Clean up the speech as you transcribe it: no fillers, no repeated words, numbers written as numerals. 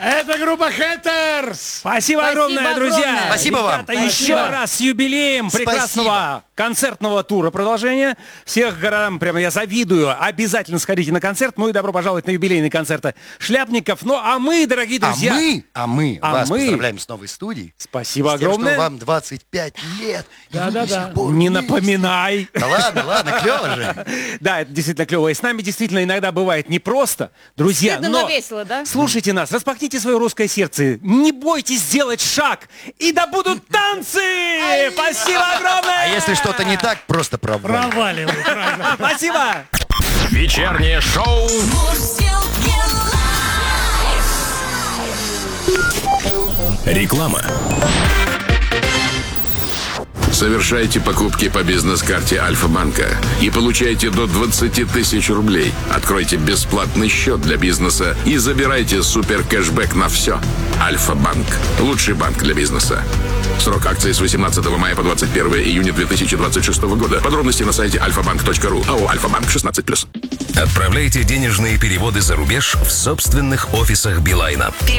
Это группа Haters. Спасибо огромное, друзья. Спасибо вам. Ребята, еще раз с юбилеем прекрасного концертного тура. Продолжение. Всех городам прямо я завидую. Обязательно сходите на концерт. Ну и добро пожаловать на юбилейный концерт Шляпников. Ну а мы, дорогие друзья... А мы вас поздравляем с новой студией. Спасибо с тем, огромное. что вам 25 лет. Да-да-да. Не напоминай. Да ладно, клево же. Да, это действительно клево. И с нами действительно иногда бывает непросто. Друзья, Стыдно, но весело, да? Слушайте нас, распахните свое русское сердце. Не бойтесь сделать шаг. И да будут танцы! Спасибо огромное! А если что-то не так, просто проваливай. Проваливай, правильно. Спасибо! Вечернее шоу реклама. Совершайте покупки по бизнес-карте Альфа-банка и получайте до 20 тысяч рублей. Откройте бесплатный счет для бизнеса и забирайте супер кэшбэк на все. Альфа-банк. Лучший банк для бизнеса. Срок акции с 18 мая по 21 июня 2026 года. Подробности на сайте alfabank.ru. АО «Альфа-банк» 16+. Отправляйте денежные переводы за рубеж в собственных офисах Билайна.